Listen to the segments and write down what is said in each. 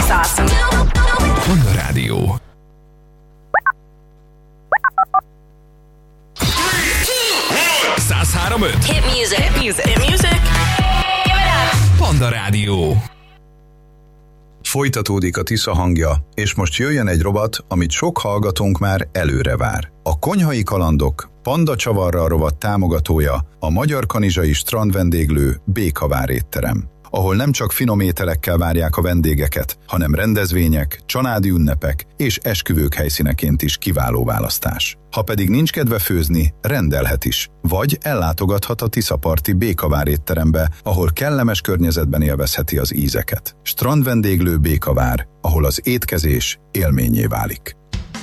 music's awesome. Panda Rádió. Hit music. Hit music. Hit music. Give it up. Panda Rádió. Folytatódik a Tisza hangja, és most jöjjön egy rovat, amit sok hallgatónk már előre vár. A Konyhai Kalandok Panda Csavarral rovat támogatója a Magyar Kanizsai Strandvendéglő Békavár étterem, ahol nem csak finom ételekkel várják a vendégeket, hanem rendezvények, családi ünnepek és esküvők helyszíneként is kiváló választás. Ha pedig nincs kedve főzni, rendelhet is, vagy ellátogathat a Tiszaparti Békavár étterembe, ahol kellemes környezetben élvezheti az ízeket. Strandvendéglő Békavár, ahol az étkezés élménnyé válik.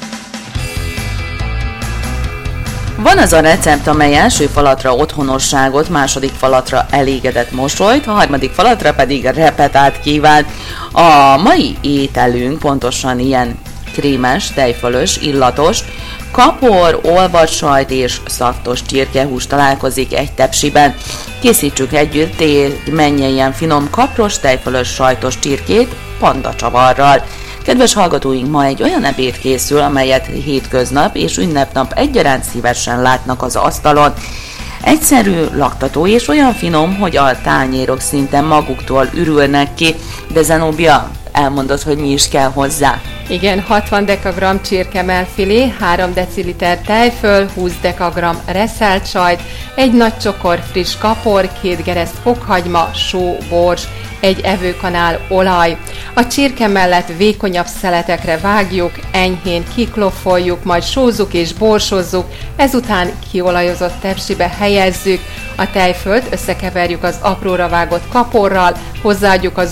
Van az a recept, amely első falatra otthonosságot, második falatra elégedett mosolyt, a harmadik falatra pedig repetát kívánt. A mai ételünk pontosan ilyen krémes, tejfölös, illatos, kapor, olvassajt és szaftos csirkehús találkozik egy tepsiben. Készítsük együtt egy mennyi finom kapros, tejfölös, sajtos csirkét panda csavarral. Kedves hallgatóink, ma egy olyan ebéd készül, amelyet hétköznap és ünnepnap egyaránt szívesen látnak az asztalon. Egyszerű, laktató és olyan finom, hogy a tányérok szinte maguktól ürülnek ki, de Zenóbia, elmondod, hogy mi is kell hozzá. Igen, 60 dekagramm csirkemelfilé, 3 deciliter tejföl, 20 dekagramm reszelt sajt, 1 nagy csokor friss kapor, 2 gereszt fokhagyma, só, bors, 1 evőkanál olaj. A csirke mellett vékonyabb szeletekre vágjuk, enyhén kikloffoljuk, majd sózzuk és borsozzuk, ezután kiolajozott tepsibe helyezzük. A tejfölt összekeverjük az apróra vágott kaporral, hozzáadjuk az